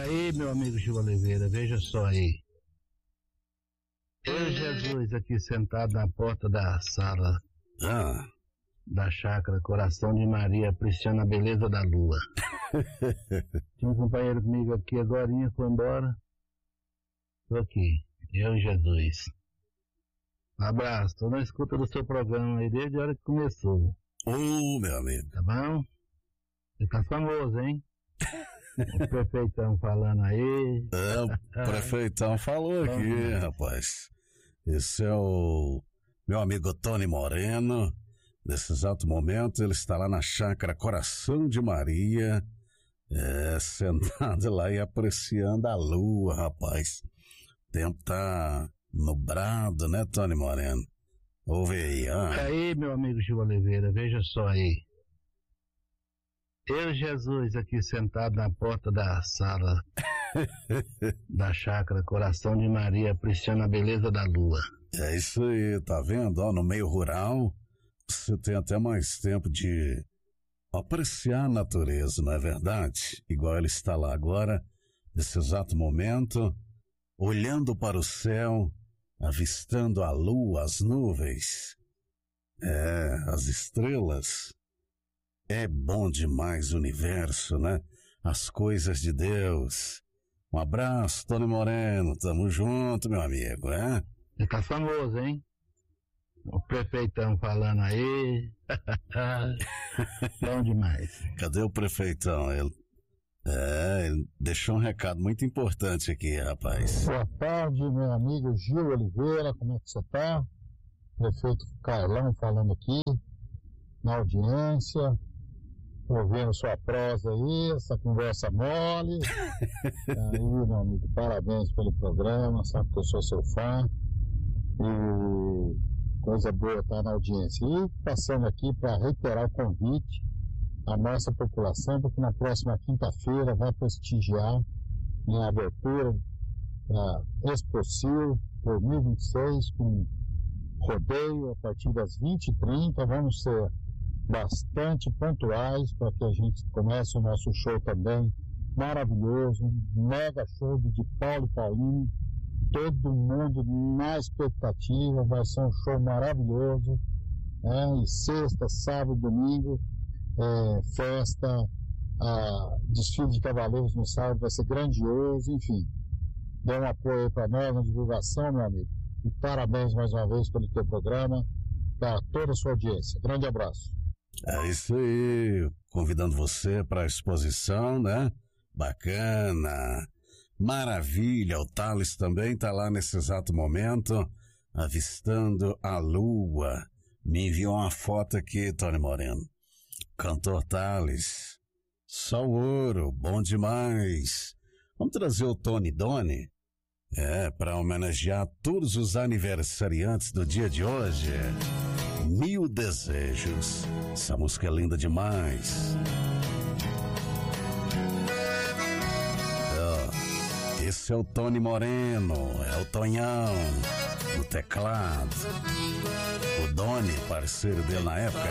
Aí, meu amigo Gil Oliveira, veja só aí. Eu, Jesus, aqui sentado na porta da sala da chácara Coração de Maria, apreciando a beleza da lua. Tinha um companheiro comigo aqui agorinha, foi embora. Tô aqui, eu e Jesus. Um abraço, tô na escuta do seu programa aí desde a hora que começou. Meu amigo. Tá bom? Você tá famoso, hein? O prefeitão falando aí. O prefeitão falou aqui, rapaz. Esse é o meu amigo Tony Moreno. Nesse exato momento ele está lá na chácara Coração de Maria, sentado lá e apreciando a lua, rapaz. O tempo tá nublado, né, Tony Moreno? Ouve aí, Aí, meu amigo Gil Oliveira, veja só aí. Eu, Jesus, aqui sentado na porta da sala da chácara Coração de Maria, apreciando a beleza da lua. É isso aí, tá vendo? No meio rural, você tem até mais tempo de apreciar a natureza, não é verdade? Igual ele está lá agora, nesse exato momento, olhando para o céu, avistando a lua, as nuvens, as estrelas. É bom demais o universo, né? As coisas de Deus. Um abraço, Tony Moreno. Tamo junto, meu amigo, Você tá famoso, hein? O prefeitão falando aí. Bom demais. Cadê o prefeitão? Ele deixou um recado muito importante aqui, rapaz. Boa tarde, meu amigo Gil Oliveira. Como é que você tá? Prefeito Carlão falando aqui, na audiência. Ouvindo sua prosa aí, essa conversa mole. Aí, meu amigo, parabéns pelo programa, sabe que eu sou seu fã. E coisa boa estar na audiência. E passando aqui para reiterar o convite à nossa população, porque na próxima quinta-feira vai prestigiar em abertura da Exposil 2026 com rodeio a partir das 20h30. Vamos ser bastante pontuais para que a gente comece o nosso show também maravilhoso, um mega show de Paulo e Paulinho, todo mundo na expectativa, vai ser um show maravilhoso, em sexta, sábado, domingo, festa, desfile de cavaleiros no sábado vai ser grandioso, enfim, dê um apoio para nós na divulgação, meu amigo, e parabéns mais uma vez pelo teu programa, para toda a sua audiência, grande abraço. É isso aí, convidando você para a exposição, né? Bacana, maravilha, o Thales também está lá nesse exato momento, avistando a lua. Me enviou uma foto aqui, Tony Moreno. Cantor Thales, só ouro, bom demais. Vamos trazer o Tony Doni, para homenagear todos os aniversariantes do dia de hoje. 1000 Desejos. Essa música é linda demais. Esse é o Tony Moreno, é o Tonhão no teclado. O Doni, parceiro dele na época,